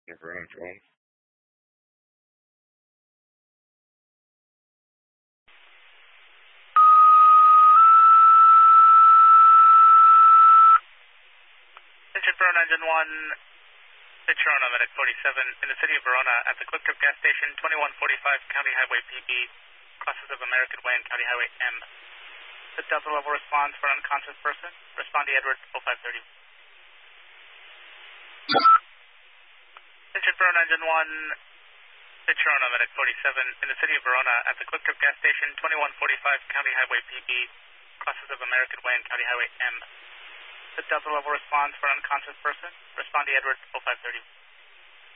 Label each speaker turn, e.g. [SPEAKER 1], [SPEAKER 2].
[SPEAKER 1] Verona Jones.
[SPEAKER 2] Engine Verona, Engine 1, it's Verona, Medic 47, in the city of Verona, at the Quick Trip gas station, 2145 County Highway PB, crosses of American Way and County Highway M. The Delta level response for an unconscious person. Respond to Edwards 0530. Engine Verona, Engine 1, it's Verona, Medic 47, in the city of Verona, at the Quick Trip gas station, 2145 County Highway PB, crosses of American Way and County Highway M. The Delta level response for an unconscious person. Respond to Edwards 0530.